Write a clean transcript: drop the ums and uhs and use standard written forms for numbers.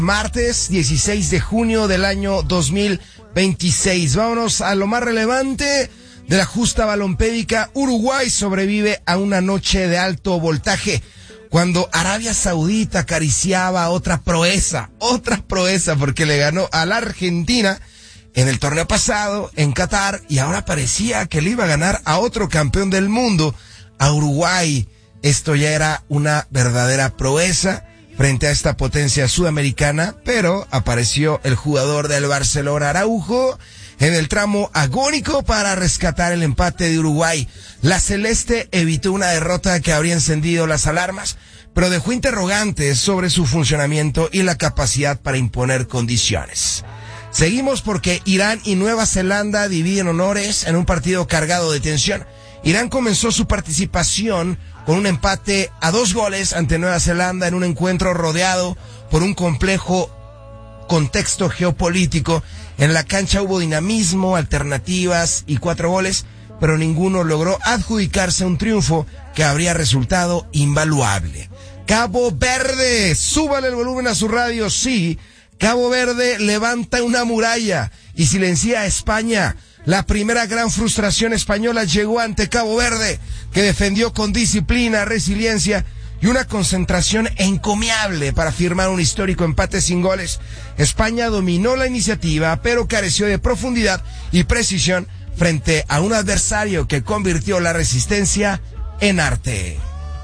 Martes 16 de junio del año 2026. Vámonos a lo más relevante de la justa balompédica. Uruguay sobrevive a una noche de alto voltaje cuando Arabia Saudita acariciaba otra proeza, porque le ganó a la Argentina en el torneo pasado en Qatar y ahora parecía que le iba a ganar a otro campeón del mundo, a Uruguay. Esto ya era una verdadera proeza frente a esta potencia sudamericana, pero apareció el jugador del Barcelona, Araujo, en el tramo agónico para rescatar el empate de Uruguay. La celeste evitó una derrota que habría encendido las alarmas, pero dejó interrogantes sobre su funcionamiento y la capacidad para imponer condiciones. Seguimos porque Irán y Nueva Zelanda dividen honores en un partido cargado de tensión. Irán comenzó su participación con un empate a 2 goles ante Nueva Zelanda en un encuentro rodeado por un complejo contexto geopolítico. En la cancha hubo dinamismo, alternativas y 4 goles, pero ninguno logró adjudicarse un triunfo que habría resultado invaluable. Cabo Verde, súbale el volumen a su radio, sí. Cabo Verde levanta una muralla y silencia a España. La primera gran frustración española llegó ante Cabo Verde, que defendió con disciplina, resiliencia y una concentración encomiable para firmar un histórico empate sin goles. España dominó la iniciativa, pero careció de profundidad y precisión frente a un adversario que convirtió la resistencia en arte.